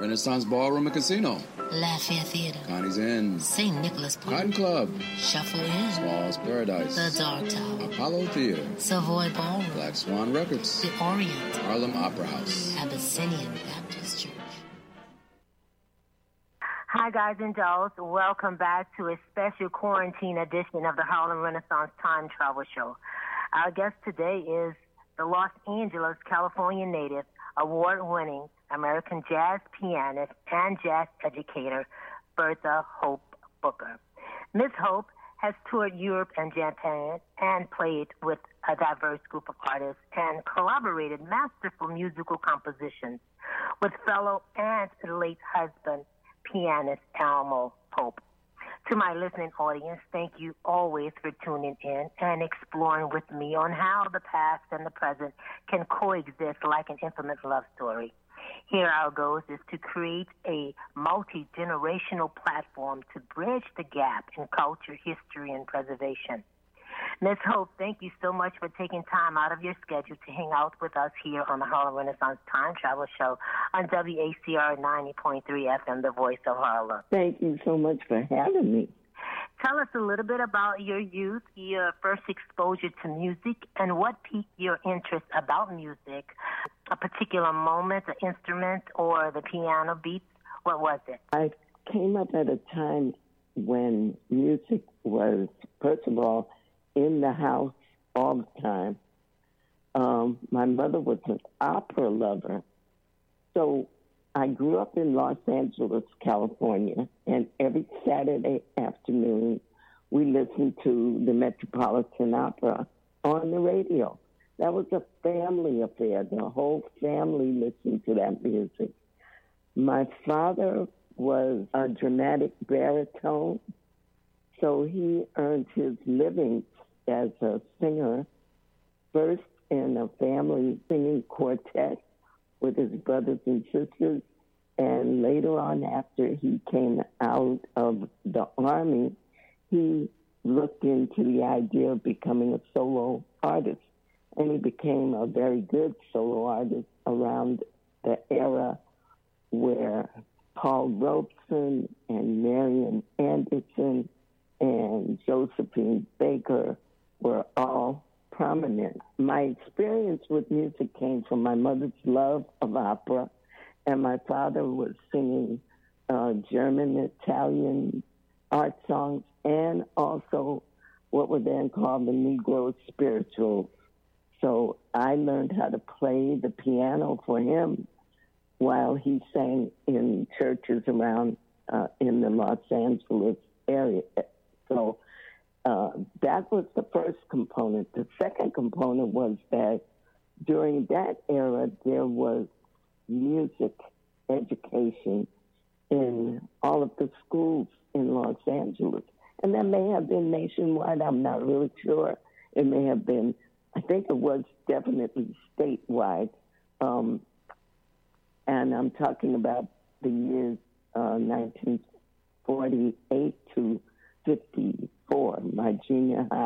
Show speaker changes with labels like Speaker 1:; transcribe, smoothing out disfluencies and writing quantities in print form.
Speaker 1: Renaissance Ballroom and Casino,
Speaker 2: Lafayette Theater,
Speaker 1: Connie's Inn,
Speaker 2: St. Nicholas Park,
Speaker 1: Cotton Club,
Speaker 2: Shuffle Inn,
Speaker 1: Small's Paradise,
Speaker 2: The Dark Tower,
Speaker 1: Apollo Theater,
Speaker 2: Savoy Ballroom,
Speaker 1: Black Swan Records,
Speaker 2: The Orient,
Speaker 1: Harlem Opera House,
Speaker 2: Abyssinian Baptist Church.
Speaker 3: Hi, guys and dolls. Welcome back to a special quarantine edition of the Harlem Renaissance Time Travel Show. Our guest today is the Los Angeles, California native, award-winning American jazz pianist and jazz educator, Bertha Hope Booker. Miss Hope has toured Europe and Japan and played with a diverse group of artists and collaborated masterful musical compositions with fellow and late husband, pianist Elmo Pope. To my listening audience, thank you always for tuning in and exploring with me on how the past and the present can coexist like an intimate love story. Here our goal is to create a multi-generational platform to bridge the gap in culture, history, and preservation. Ms. Hope, thank you so much for taking time out of your schedule to hang out with us here on the Harlem Renaissance Time Travel Show on WACR 90.3 FM, the voice of Harlem.
Speaker 4: Thank you so much for having me.
Speaker 3: Tell us a little bit about your youth, your first exposure to music, and what piqued your interest about music, a particular moment, an instrument, or the piano beats. What was it?
Speaker 4: I came up at a time when music was, first of all, in the house all the time. My mother was an opera lover. So I grew up in Los Angeles, California, and every Saturday afternoon we listened to the Metropolitan Opera on the radio. That was a family affair. The whole family listened to that music. My father was a dramatic baritone, so he earned his living as a singer, first in a family singing quartet with his brothers and sisters, and later on, after he came out of the Army, he looked into the idea of becoming a solo artist, and he became a very good solo artist around the era where Paul Robeson and Marian Anderson and Josephine Baker were all prominent. My experience with music came from my mother's love of opera, and my father was singing German, Italian art songs, and also what were then called the Negro spirituals. So I learned how to play the piano for him while he sang in churches around in the Los Angeles area. So that was the first component. The second component was that during that era, there was music education in all of the schools in Los Angeles. And that may have been nationwide. I'm not really sure. It may have been, I think it was definitely statewide. And I'm talking about the years 1948 to 54, my junior high.